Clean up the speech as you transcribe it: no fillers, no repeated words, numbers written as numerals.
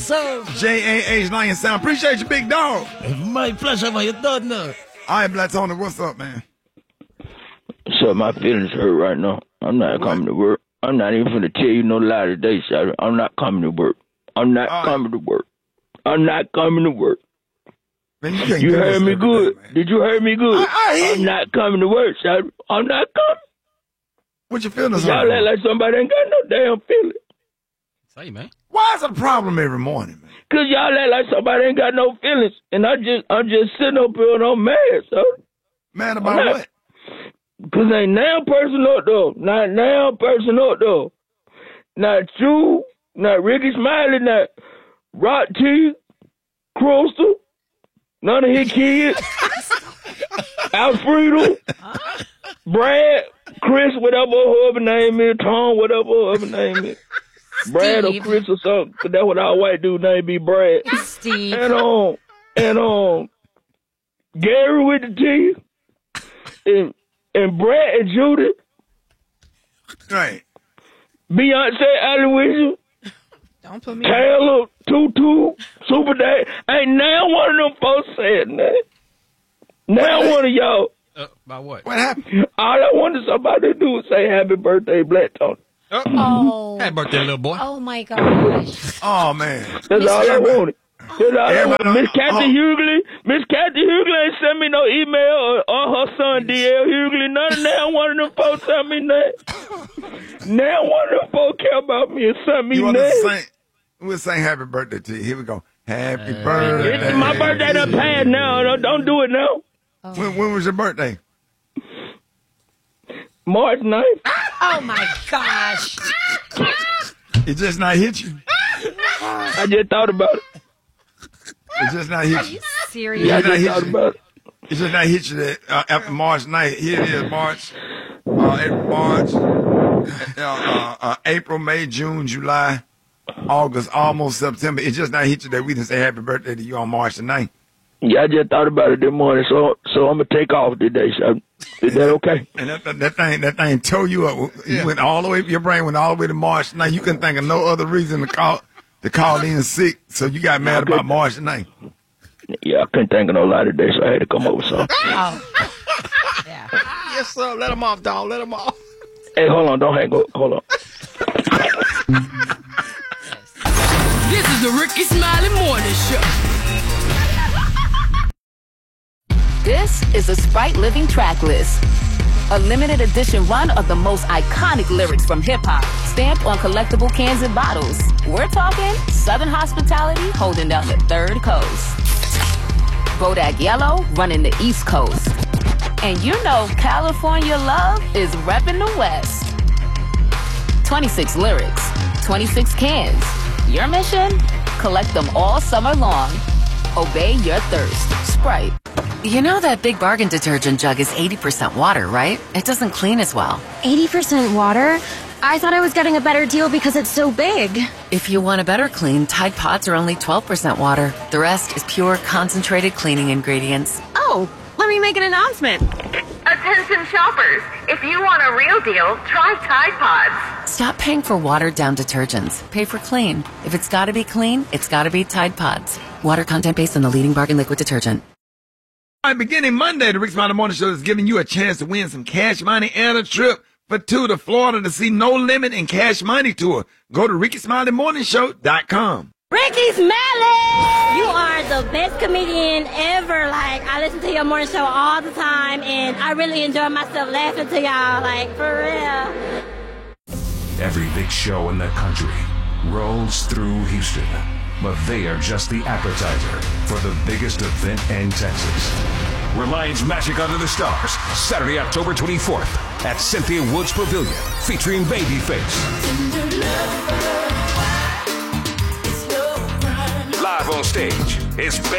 So, J-A-H-Lion Sound. Appreciate you, big dog. My pleasure, man. You don't know. All right, Black Tony, what's up, man? So my feelings hurt right now. I'm not coming to work. I'm not even going to tell you no lie today, Saturday. I'm not coming to work. I'm not coming to work. I'm not coming to work. Man, you heard me good. Did you hear me good? I'm not coming to work, Saturday. I'm not coming. What you feelings hurt? Y'all act like somebody ain't got no damn feelings. Say, man. Why is it a problem every morning, man? Cause y'all act like somebody ain't got no feelings, and I'm just sitting up here and I'm mad, so. Mad about what? Cause ain't now person up though, not now person up though, not you, not Ricky Smiley, not Rock T, Crystal, none of his kids, Alfredo, Brad, Chris, whatever her name is, Tom, whatever her name is. Brad or Chris or something, cause that's what our white dude name be, Brad. Steve. And Gary with the T, and Brad and Judith. Right. Beyonce, Aloysius. Don't put me Taylor, Tutu, Super Day. Ain't now one of them folks said that. Now one of y'all. About what? What happened? All I wanted somebody to do was say happy birthday, Black Tony. Oh. Happy birthday, little boy. Oh, my gosh. Oh, man. That's all I wanted. Miss Kathy Hughley ain't sent me no email or her son D.L. Hughley. None of now one of them folks sent me that. Now one of them folks care about me and sent me that. We'll sing happy birthday to you. Here we go. Happy birthday. It's my birthday done passed now. Don't do it now. Oh. When was your birthday? March 9th. Oh, my gosh. It just not hit you. I just thought about it. It just not hit Are you. you serious? Yeah, I just thought about it. It just not hit you that after March 9th. Here it is, April, May, June, July, August, almost September. It just not hit you that we didn't say happy birthday to you on March the 9th. Yeah, I just thought about it this morning, so I'm gonna take off today. So is that okay? And that thing tore you up. You went all the way. Your brain went all the way to March 9th. You couldn't think of no other reason to call in sick. So you got mad about March 9th. Yeah, I couldn't think of no lie today, so I had to come up with something. Oh. Yeah. Yes, sir. Let him off, dog. Let him off. Hey, hold on. Don't hang up. Hold on. This is the Ricky Smiley Morning Show. This is a Sprite Living track list. A limited edition run of the most iconic lyrics from hip-hop, stamped on collectible cans and bottles. We're talking Southern hospitality holding down the third coast. Bodak Yellow running the East Coast. And you know California love is repping the West. 26 lyrics, 26 cans. Your mission? Collect them all summer long. Obey your thirst. Sprite. You know that Big Bargain detergent jug is 80% water, right? It doesn't clean as well. 80% water? I thought I was getting a better deal because it's so big. If you want a better clean, Tide Pods are only 12% water. The rest is pure, concentrated cleaning ingredients. Oh, let me make an announcement. Attention shoppers, if you want a real deal, try Tide Pods. Stop paying for watered-down detergents. Pay for clean. If it's gotta be clean, it's gotta be Tide Pods. Water content based on the leading bargain liquid detergent. All right, beginning Monday, the Rick Smiley Morning Show is giving you a chance to win some cash money and a trip for two to Florida to see No Limit and Cash Money Tour. Go to RickySmileyMorningShow.com. Ricky Smiley! You are the best comedian ever. Like, I listen to your morning show all the time, and I really enjoy myself laughing to y'all, like, for real. Every big show in the country rolls through Houston, but they are just the appetizer for the biggest event in Texas. Reliance Magic Under the Stars, Saturday, October 24th at Cynthia Woods Pavilion, featuring Babyface. Live on stage is